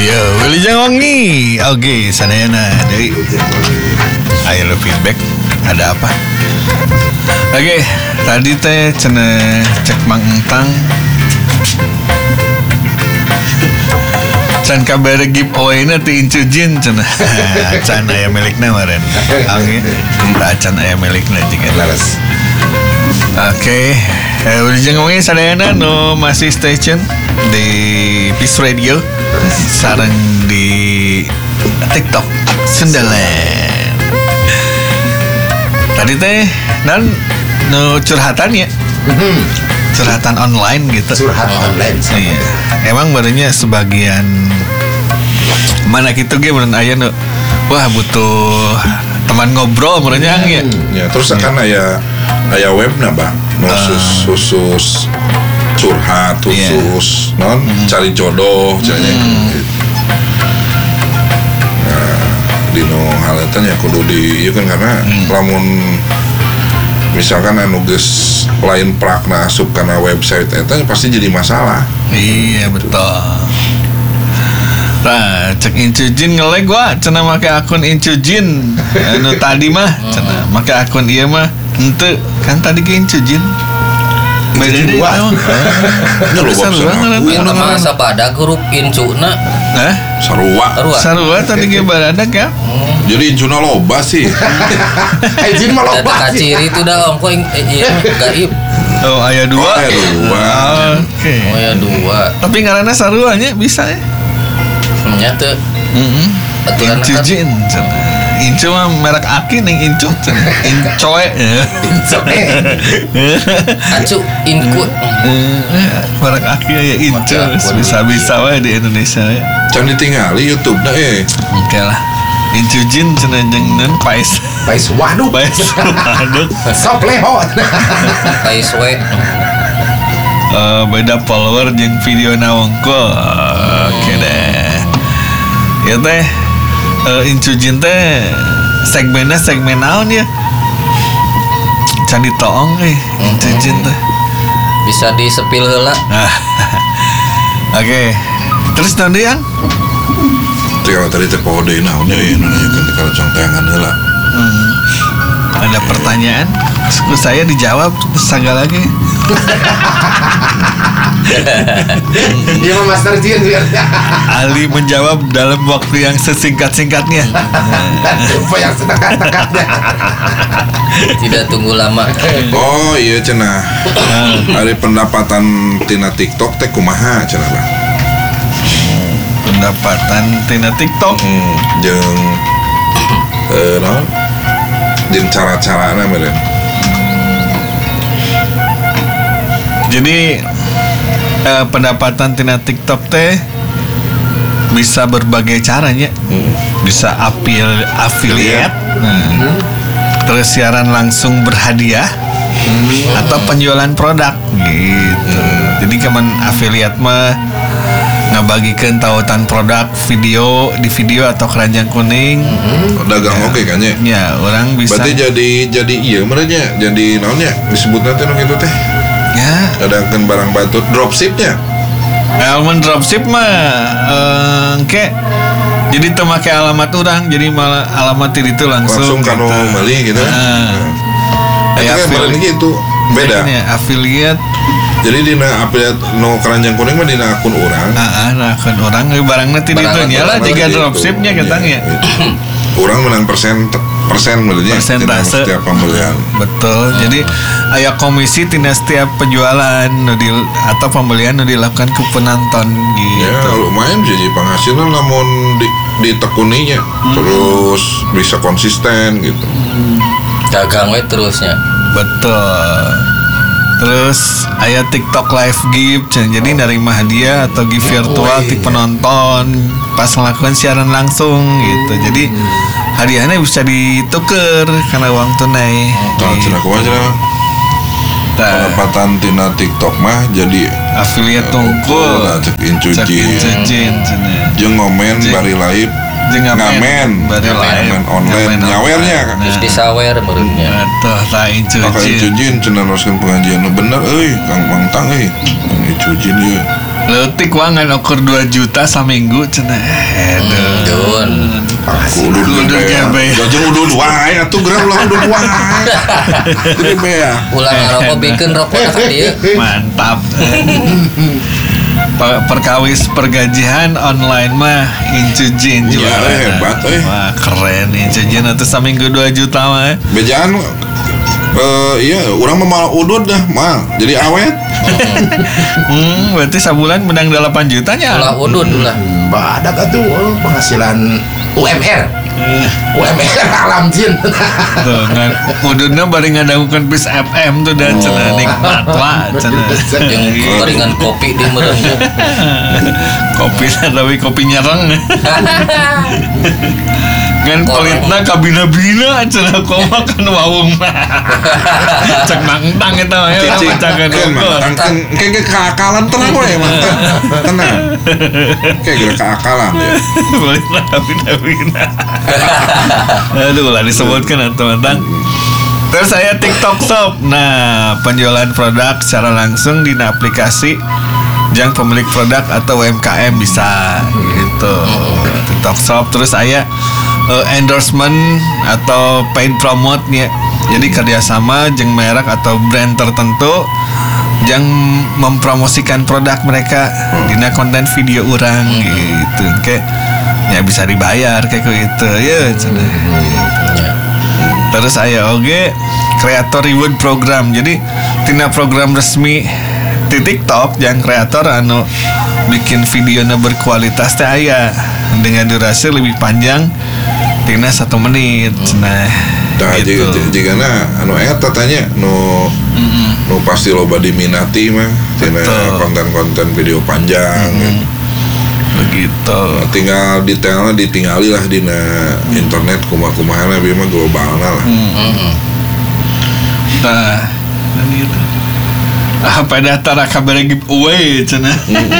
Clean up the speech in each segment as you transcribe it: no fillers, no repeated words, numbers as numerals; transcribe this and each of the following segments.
Yo, Wilujeng Wangi. Oke, sadayana deui. Ayo feedback. Ada apa? Oke, tadi teh cenah cek Mang Entang. Can kabere giveaway-na ti Incu Jin cenah. Can aya milikna maren. Oke, can aya milikna jeung laras. Oke, Wilujeng Wangi sadayana nu masih station di Peace Radio sareng di TikTok Sundaland. Tadi teh dan nu curhatan ya. Curhatan online gitu. Curhat online. Iya. Emang barunya sebagian mana gitu ge mun aya nu wah butuh teman ngobrol barunya ya. Ya, terus akan aya webna, Bang. Khusus curhat, khusus non cari jodoh caranya gitu. Nah, dino hal eta nya kudu di ieu kan karena lamun misalkan anu geus lain prakna asup kana website eta pasti jadi masalah. Iya betul. Nah, cek Incu Jin ngelag gua cenah make akun Incu Jin. Anu tadi mah cenah make akun ieu mah henteu kan tadi ge Incu Jin. Beda dua. Itu mah sapada grup Incuna. Sarua tadi ge baradak ya. Jadi Incuna loba sih. Jin mah loba. Kaciri itu dah ongko ieu gaib. Oh, aya dua. Oke. Oh, aya dua. Tapi ngaranna sarua nya bisa ya. Nya teu. Aturan Incu Jin. Incu mah merek aki ning Incu. Incoe. Acu Inku. Merek aki ya Incu. Bisa-bisa wae di Indonesia ya. Can ditinggali YouTube-na Oke lah. Incu Jin cenah jeung neun Pais waduk. Sok leho. Pais we. Beda follower jeung video na wongkul. Oke deh. Ya teh Incu Jin teh segmen naon ya? Can ditoong Incu Jin teh. Bisa disepil heula. Oke. Terus nanti yang kalau tadi teh kode naonnya ya nanyakeun kalau conteangan heula. Ada pertanyaan, saya dijawab sagala lagi. Dia mah Master Jin. Ali menjawab dalam waktu yang sesingkat-singkatnya. Apa yang sedekat-dekatnya. Tidak tunggu lama. Oh iya cenah. Ari pendapatan tina TikTok teh kumaha cenah Bang? Pendapatan tina TikTok jeung naon? Jeung cara-carana meureun. Jadi pendapatan tina TikTok teh bisa berbagai caranya. Bisa affiliate, terus siaran langsung berhadiah, atau penjualan produk gitu. Jadi kemen affiliate mah ngabagikeun tautan produk video atau keranjang kuning. Dagang oke kan ya? Ya, orang bisa. Berarti jadi iya merenya jadi naonnya disebutna teh nu kitu teh. Ya, Dadakan barang batu dropshipnya. Elmen dropship mah jadi teu make alamat orang, jadi malah alamat itu langsung kanu meuli gitu. Aya affiliate gitu. Beda. Affiliate. Jadi dina affiliate no keranjang kuning mah dina akun orang. Akun orang barangna ti ditu nya lah jiga dropshipnya katanya. Orang menang persen menurutnya persentase setiap pembelian. Betul. Jadi aya komisi tina setiap penjualan atau pembelian nu dilakukan ke penonton gitu. Ya lumayan jadi penghasilan namun ditekuninya terus bisa konsisten gitu. Dagang we terusnya. Betul. Terus aya TikTok live gift, jadi nerima hadiah atau gift virtual di penonton pas melakukan siaran langsung gitu. Jadi hadiahnya bisa dituker karena uang tunai. Cenah kumaha cenah? Pendapatan tina TikTok mah jadi affiliate tungkul. Cek Incu Jin. Jeung ngomen bari live jeung ngamen bari lain ngamen online nyawernya kan Terus disawer meureunnya. atuh lain Kang cujin Icujin cenah neruskeun pengajian bener euy Kang Mangtang euy Kang Icujin ieu leutik wangan ukur 2 juta saminggu cenah Dun. kudu gebe. jeung udud wae atuh geura ulah udud wae gede bea Ulang ngarokok bikin rokok ka dieu. mantap perkawis pergajian online mah Incujin Iya, juara hebat, wah keren Incujin atau saminggu 2 juta mah bejaan iya urang mah malah udud dah mal jadi awet berarti sebulan menang 8 jutanya Ulah udud ulah. Badak atuh penghasilan UMR. UMR alam jin. tuh kan udahnya bari ngadagukeun bis FM tuh dan cenah nikmat lah cenah Jeung gorengan kopi di meureunnya. kopi tapi kopi nyereng kan pelitna kabina-bina cenah koma kan waung cek mangtang eta ya macakeun kan kayak keakalan tenang we mantap tenang kayak geura keakalan ya pelitna kabina-bina aduh lah disebutkan teman-teman. Terus saya TikTok Shop. Nah, penjualan produk secara langsung di aplikasi yang pemilik produk atau UMKM bisa gitu. TikTok Shop. Terus saya endorsement atau paid promote nya. Jadi kerjasama jeung merek atau brand tertentu yang mempromosikan produk mereka dina konten video orang gitu. Kayak ya bisa dibayar kayak gitu ya cenah. Terus saya oge kreator reward program. Jadi tina program resmi di TikTok yang kreator anu bikin videonya berkualitas teh aya dengan durasi lebih panjang tina 1 menit cenah. Nah, gitu. jigana anu eta tanya nu pasti loba diminati mah tina Betul. konten-konten video panjang gitu. Begitu. Tinggal detailnya ditinggali lah dina internet kumaha-kumahana bieu mah globalna lah. Nah, dan gitu. Pada tara kabare giveaway cenah.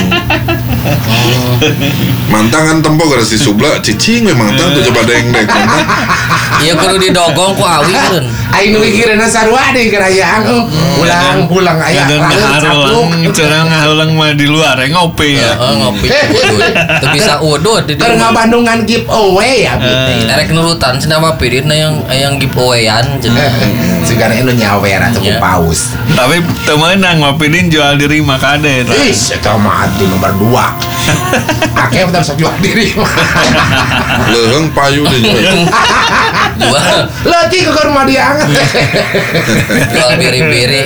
Mantang kan tempo gara si Subla cicing we mantang tuh coba deng-deng mantang. Iya kudu didogong ku awi meureun. Aing nu mikireuna sarua deui gerayaan ulang aya Dan ngaharulang cenah ngaharulang mah di luar ngopi ya. Heeh, ngopi udud. Teu bisa udud di keur dieu. ngabandungan giveaway ya Erek nurutan cenah mah pirina yang giveaway-an cenah. segala anu nyawer atuh ku Iya. paus. Tapi teu meunang ngopinin jual diri mah kade. Ih, eta mah atuh nomor 2. Akeh udah sok jual diri. Leuheung payu deui. Jual Leutik ke rumah dia angkat. jual biri-biri.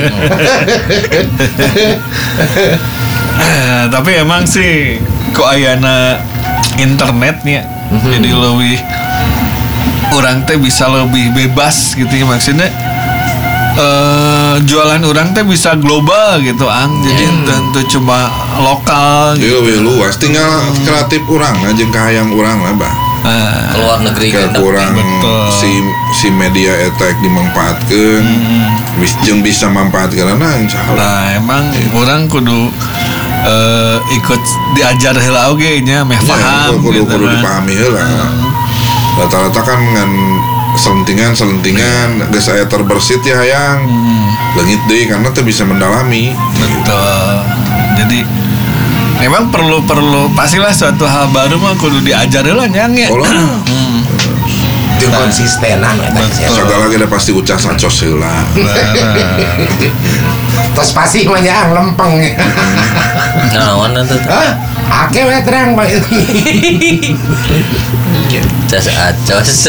Tapi emang sih kok ayana internetnya jadi lebih orang teh bisa lebih bebas gitu ya maksudnya jualan orang teh bisa global gitu jadi tentu cuma lokal Dia gitu. lebih luas tinggal kreatif urang jeung kahayang urang lah bah. Keluar negeri Kayak kan. kurang Betul. si media eta dimanfaatkeun jeung bisa manfaatkeun nah insyaallah. Nah emang orang kudu ikut diajar heula oge nya meh paham kudu gitu kan. dipahami heula. Rata-rata kan ngan selentingan geus aya terbersit ya hayang. Leungit deui karena teu bisa mendalami. Betul. Jadi memang perlu pastilah suatu hal baru mah kudu diajar heula nyang ya. Kalau Jeung konsistenan eta. segala kita pasti ucap sacos heula. Tos pasti mah nya lempeng. Naon atuh? Hah? Akeh we terang Pak. Cas acos.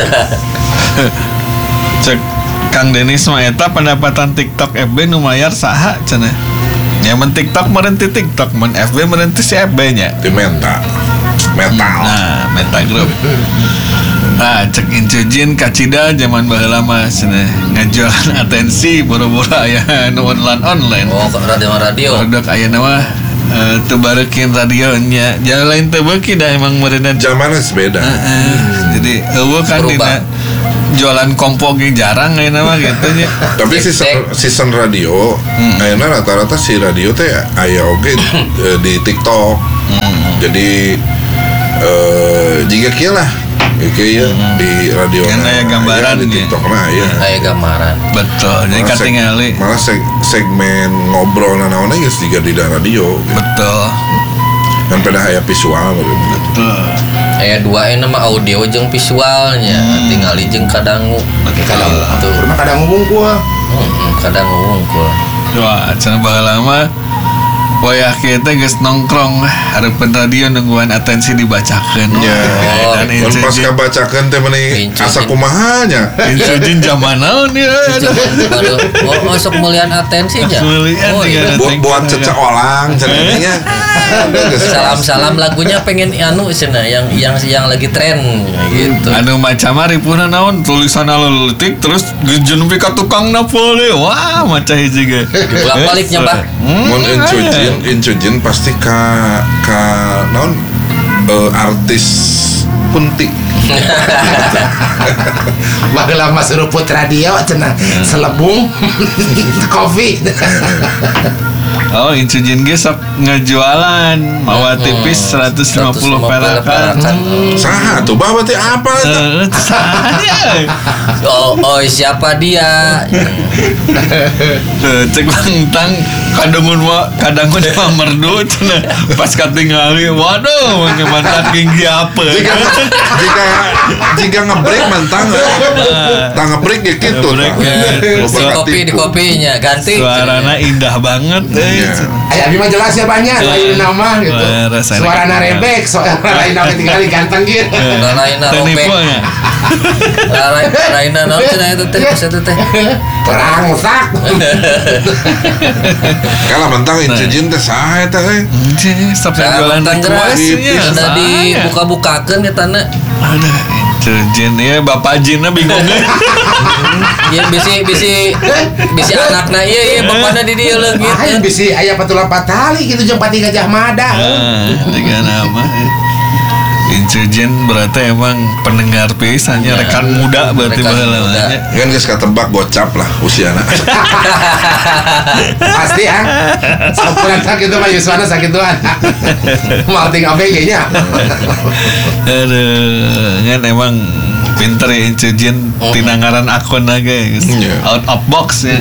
Cek Kang Denis mah eta pendapatan TikTok FB nu mayar saha cenah. Nya mun TikTok meureun ti TikTok, mun FB meureun ti si FB nya. Di metal. Nah, Meta Group. Nah, cek Incujin kacida zaman baheula mah cenah ngajualan atensi boro-boro aya nu online. Oh, radio. Produk ayeuna mah teu bareukeun radionya. Jalan lain teu beuki da emang meureunna. Zamannya beda. Jadi eueuh kan Berubah. dina jualan kompo ge jarang ayeuna mah gitu nya. Tapi season radio ayeuna rata-rata si radio teh aya oge di TikTok. Jadi jika kieu lah Iki ya di radio. Kan aya gambaran di ya. TikTok ya. Aya gambaran. Betul. Jadi katingali. Malah segmen ngobrol naon geus juga di radio. Betul. Kan pada aya visual gitu. Betul. Aya dua nama audio jeung visualnya. Tingali jeung kadangu. Kadang Tuh. rumah kadang ngungkul. Kadangu wungkul. Wah, cenah baheula mah wayah kieu teh geus nongkrong hareupeun radio nungguan atensi dibacakeun. Ya. Dan Mun pas kabacakeun teh meuni Incu asa Jin. kumaha nya. Incujin zaman naon ya. Baru sok melihat atensinya. Melihat Oh, juga. iya. Buat cecak olang cenanya. Salam-salam lagunya pengen anu cenah yang lagi tren gitu. Anu macam ripuhna naon tulisan leutik terus gejeun pi ka tukang napol deh. Wah, maca hiji ge. Bolak-baliknya, Bah. Mun Incujin pasti ka naon artis kunti. Bageula mas seruput radio cenah selebung kopi. Oh, Incujin ge sok ngejualan mawa tipis 150 perakan. Saha tuh bah berarti apa eta? Saha Oh, siapa dia? cek bangtang kadangun mah merdu cenah pas katingali waduh mantan tinggi apa Jika ngebreak mentang tang ngebreak ya gitu. Di kopinya ganti. suarana indah banget Aya abi mah jelas ya banyak lain nama gitu. Rasanya Suarana gitu. rebek, lain nama tinggal ganteng gitu. Lainna Tenipu robek. nya. Lainna naon cenah itu teh itu teh. Perang rusak. Kalau mentang Incujin teh saha eta euy? Stop Nah, jualan mentang geras requestnya ada dibuka-bukakeun ya tanah. Ada Incujin ya Bapak Jinna bingung deh. Ya bisi anakna ieu bapana di dieu leungit. Ayo bisi aya patula patali gitu jeung pati Gajah Mada. Dengan nama Incujin berarti emang pendengar pisannya rekan muda berarti Rekan baheula muda. nya. Kan geus katebak gocap lah usiana. Pasti ya. Sapuran sakit mah Yuswana sakituan. Mau tinggal ABG nya. Aduh, kan emang pinter ya Incujin tinangaran akun aja Iya. out of box ya.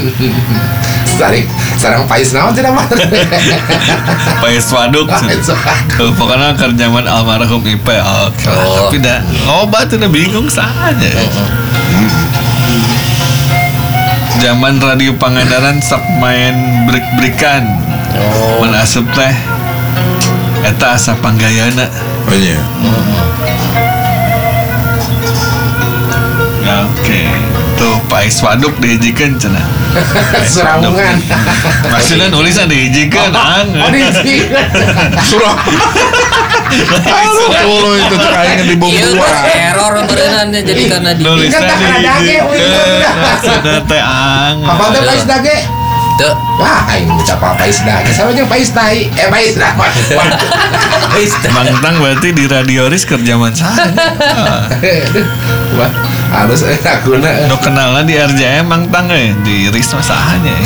Sarang Pais naon cenah mah. Pais waduk. Pokoknya kerjaman almarhum Ipe. Oke. Oh. Tapi dah obat udah bingung saja. Zaman radio Pangandaran sok main break-breakan. Mun asup teh eta asa panggayana. Oh iya. Oke. Tuh Pais waduk diijikan cenah. Suramungan. Maksudnya nulisan diijikan Oh di Surah. Aduh, itu cek aing Ieu dibombuan. error beuneunan jadi karena di Nulisan Kan tak ada dage, diijikan. Maksudnya teh ang. apa teh Pais dage? teu Wah, aing ucap Pais dage. Sama jeung Pais tai. Pais dah. Pais dah. Mangtang berarti di Radio Ris kerjaman sana. Wah, harus akuna. Nu kenalna di RJM Mangtang di Ris masahanya.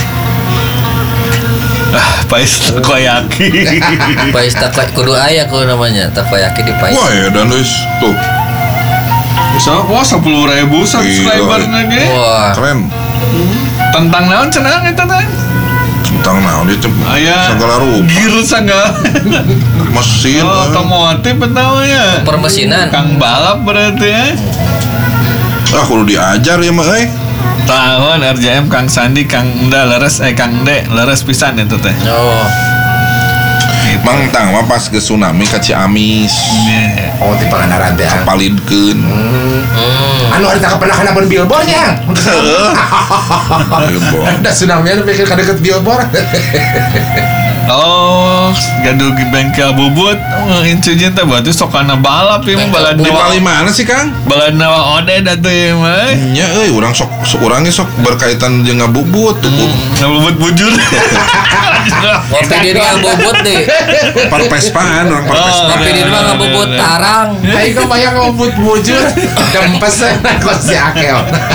Pais takoyaki. Pais kudu aya kudu namanya takoyaki di Pais. Wah ya dan wis tuh. So, wah 10.000 subscribernya ge. Wah, Keren. Tentang naon cenah eta teh? Tentang naon itu Aya segala rupa Giru sagala. mesin. Oh, otomotif betawanya. permesinan. Kang balap berarti ya. Kudu diajar ya mah euy. Tahun RJM Kang Sandi Kang Enda leres Kang Ende leres pisan itu teh. Oh, Gitu. Mangtang mah pas ke tsunami ka Ciamis. Nih. Oh, di Pangandaran teh. Palidkeun. Anu ari tak pernah kana billboardnya. Da tsunami anu pikir ka deket billboard. Oh, gaduh di bengkel bubut. Incujin teh berarti sok kana balap ya mah balad Di nawa. Bali mana sih Kang? Balad nawa ode da teh ya mah. Nya euy urang sok urangnya sok berkaitan jeung ngabubut tuh. Ngabubut bujur. ngopi di dia bobot deh. Parpespaan orang parpespaan. Ngopi di dia ngabubut tarang. Aing kok bayang ngobut bujur. Dempes kok si Akel.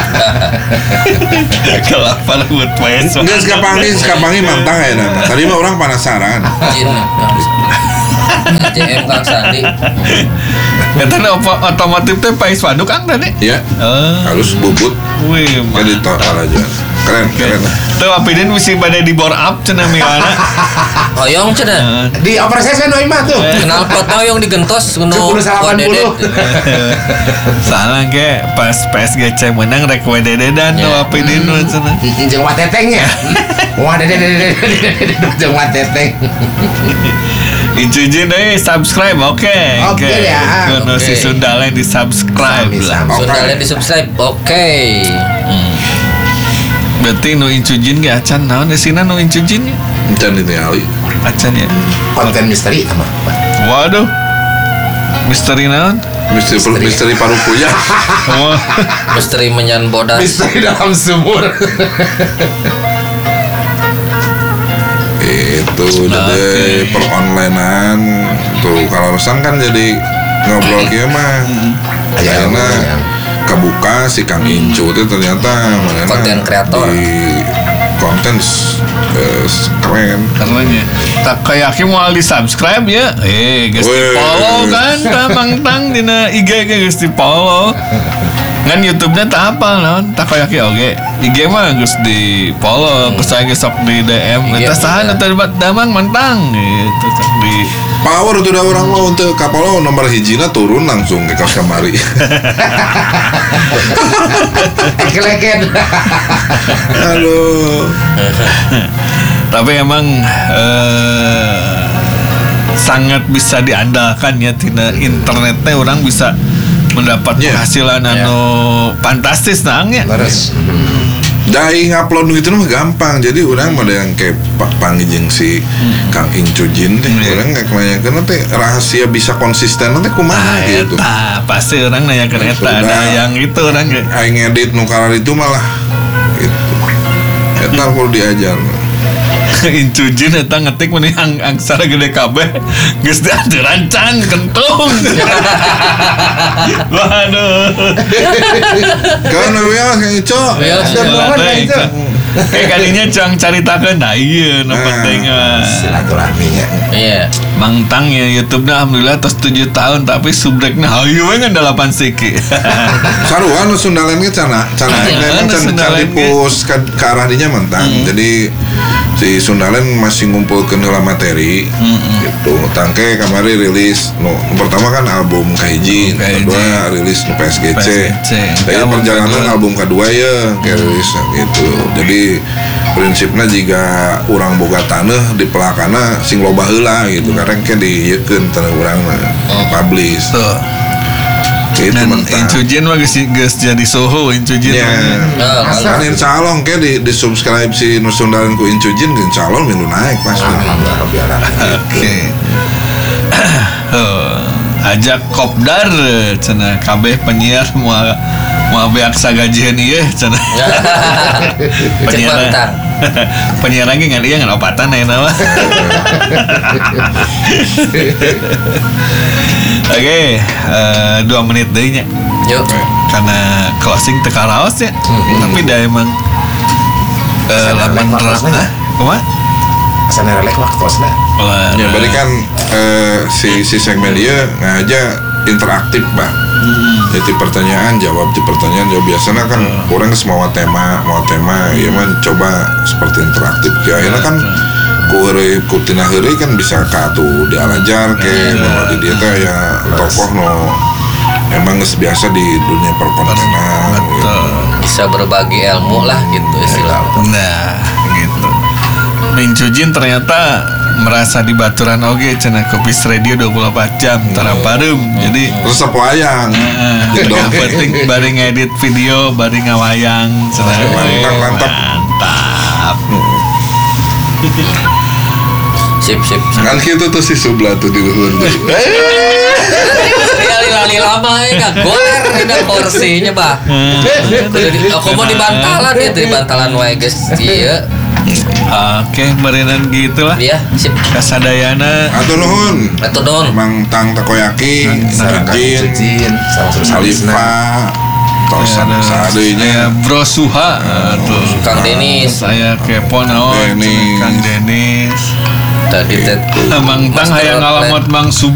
Kelapa rambut pes. Enggak sekapangi mantang ya nana. Tadi mah orang penasaran. Jin. JM Kang Sandi. Eta otomotif teh Pais Waduk Kang tadi. Ya, halus bubut. Wih, Jadi total aja. Keren. Tuh apidin mesti pada di bore up cenah miwana. Hoyong cenah. Di operasi kan Imah tuh. Kenal pot hoyong digentos kuno 1080. Salah ge pas PSGC menang rek WDD dan tuh apidin cenah. Jeung watetengnya. Wah, dede jeung wateteng. Incujin subscribe oke ya. Kuno si Sundalen di subscribe lah. Sundalen di subscribe. Oke. Berarti nu incujin ge acan naon di sini nu incujin ya? Encan ditingali. Acan ya. Konten misteri sama. Waduh. Misteri naon? Misteri paru kuya. Wah. Misteri menyan bodas. Misteri dalam sumur. Itu jadi peronlinean tuh kalau pesan kan jadi ngobrol kia mah karena kebuka si Kang Incu itu ternyata konten kreator di konten keren karenanya tak kayak mau di subscribe ya guys di follow kan tamang dina IG guys di follow kan YouTube-nya tak apa non tak kayak oke IG mah geus di follow geus saya sok di DM eta saha nu teu damang mantang gitu sok di power tuh udah orang mau untuk kapolo nomor hijina turun langsung ke kaos kamari. Keleket. Aduh. Tapi emang sangat bisa diandalkan ya tina internetnya orang bisa mendapat penghasilan anu fantastis nangnya. Terus Dai ngupload gitu mah gampang. Jadi orang ada yang kayak panggil si Kang Incujin teh. Orang nggak kebanyakan teh rahasia bisa konsisten nanti kumaha gitu. Pasti orang nanya ke eta. Nah yang itu orang aing ngedit nu kalar itu malah gitu. Eta perlu diajar. Incujin eta ngetik meni angsara gede kabeh geus diajaran can kentung. Waduh. Kan wios Kang Ico. Kalinya cang caritakeun da ieu nu penting silaturahminya. Iya. Mang Tang ya YouTube-na alhamdulillah tos 7 tahun tapi subrekna hayu we ngan 8 siki. Saruan nu Sundalen ge cana memang can dipus ke arah dinya mentang. Jadi si Sundalen masih ngumpulkeun heula materi gitu. Tangke kamari rilis pertama kan album kahiji, kedua rilis nu PSGC. Tapi perjalanan album kedua ya kayak rilis gitu. Jadi prinsipnya jika orang boga tanah di pelakana sing loba heula gitu karena kayak diekeun tanah urang publish. Itu Incujin mah geus jadi soho Incujin. Kan insya Allah kayak di subscribe si Nusundalen ku Incujin insya Allah minggu naik pasti. Oke. Ajak kopdar cenah kabeh penyiar mau beak sagajian ieu cenah. Penyiar lagi ngan ieu ngan opatan ayeuna mah. Oke, 2 menit deui nya. Yuk. Karena closing teu karaos ya. Tapi da emang laman rana. Kumaha? Asana relek waktu kosna. Ya berarti kan si segmen dia ngaja interaktif Pak. Jadi pertanyaan jawab biasanya kan orang semua tema ya mah coba seperti interaktif ya akhirnya kan kutina heureuy kan bisa katu dialajar ke di dia teh ya tokoh emang geus biasa di dunia perkontenan gitu. Bisa berbagi ilmu lah gitu istilahnya. Nah gitu. Incujin ternyata merasa di baturan oge cenah Kopis Radio 24 jam tarapareum. Jadi resep wayang. Yang penting bari ngedit video, bari ngawayang cenah. Mantap. Sip. Kan gitu tuh si Subla tuh di luhur tuh. Lali lama ya goler ada porsinya Pak. Aku mau di bantalan ya di bantalan wae guys. Iya. Oke, berenan gitulah. Iya, sip. Kasadayana. Atur nuhun. Mang Tang Takoyaki, Incujin, Alifa, terus sadeunya Bro Suha, Kang Denis. Saya kepo naon Kang Denis. Tadi Mang Tang hayang ngalamat Mang Sub